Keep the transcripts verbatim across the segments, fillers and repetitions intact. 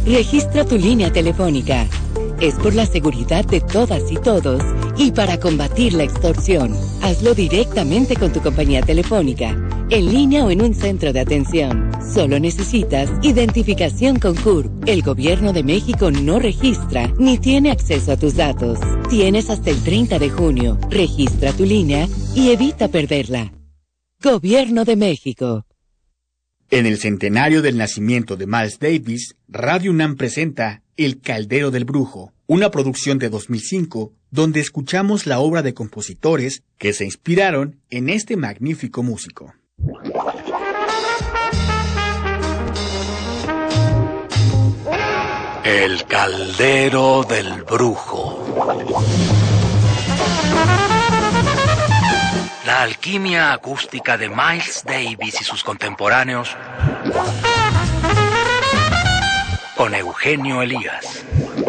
Registra tu línea telefónica. Es por la seguridad de todas y todos y para combatir la extorsión. Hazlo directamente con tu compañía telefónica, en línea o en un centro de atención. Solo necesitas identificación con C U R P. El Gobierno de México no registra ni tiene acceso a tus datos. Tienes hasta el treinta de junio. Registra tu línea y evita perderla. Gobierno de México. En el centenario del nacimiento de Miles Davis, Radio UNAM presenta El Caldero del Brujo, una producción de dos mil cinco, donde escuchamos la obra de compositores que se inspiraron en este magnífico músico. El Caldero del Brujo. La alquimia acústica de Miles Davis y sus contemporáneos con Eugenio Elías.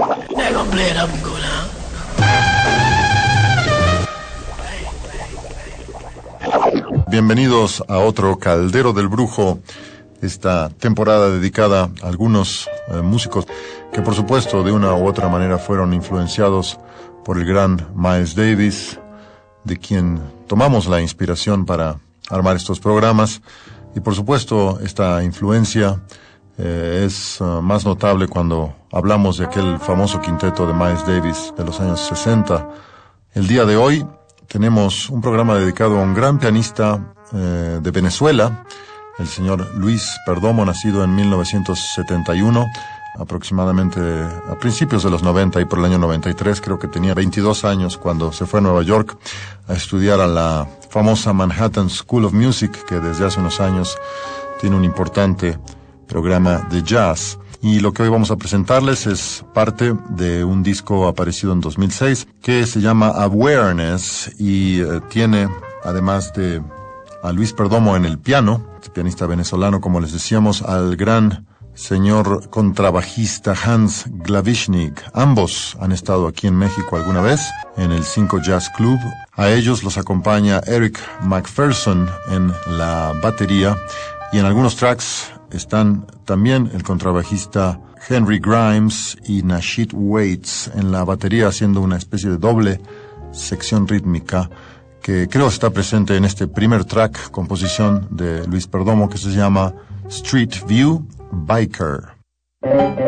Bienvenidos a otro Caldero del Brujo, esta temporada dedicada a algunos eh, músicos que por supuesto de una u otra manera fueron influenciados por el gran Miles Davis, de quien tomamos la inspiración para armar estos programas. Y por supuesto esta influencia eh, es uh, más notable cuando hablamos de aquel famoso quinteto de Miles Davis de los años sesenta. El día de hoy tenemos un programa dedicado a un gran pianista eh, de Venezuela, el señor Luis Perdomo, nacido en mil novecientos setenta y uno, aproximadamente a principios de los noventa, y por el año noventa y tres, creo que tenía veintidós años cuando se fue a Nueva York a estudiar a la famosa Manhattan School of Music, que desde hace unos años tiene un importante programa de jazz. Y lo que hoy vamos a presentarles es parte de un disco aparecido en dos mil seis que se llama Awareness y eh, tiene, además de a Luis Perdomo en el piano, este pianista venezolano, como les decíamos, al gran señor contrabajista Hans Glavishnik. Ambos han estado aquí en México alguna vez, en el cinco Jazz Club. A ellos los acompaña Eric McPherson en la batería, y en algunos tracks están también el contrabajista Henry Grimes y Nasheed Waits en la batería, haciendo una especie de doble sección rítmica que creo está presente en este primer track, composición de Luis Perdomo, que se llama Street View Biker.